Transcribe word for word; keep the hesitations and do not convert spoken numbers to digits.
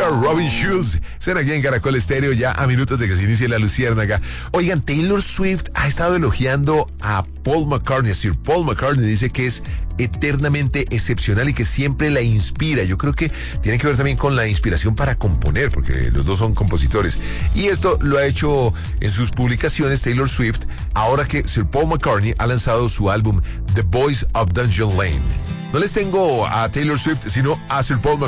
are Robin Schulz. Suena aquí en Caracol Estéreo ya a minutos de que se inicie la luciérnaga. Oigan, Taylor Swift ha estado elogiando a Paul McCartney, a Sir Paul McCartney. Dice que es eternamente excepcional y que siempre la inspira. Yo creo que tiene que ver también con la inspiración para componer, porque los dos son compositores. Y esto lo ha hecho en sus publicaciones Taylor Swift, ahora que Sir Paul McCartney ha lanzado su álbum The Boys of Dungeon Lane. No les tengo a Taylor Swift, sino a Sir Paul McCartney.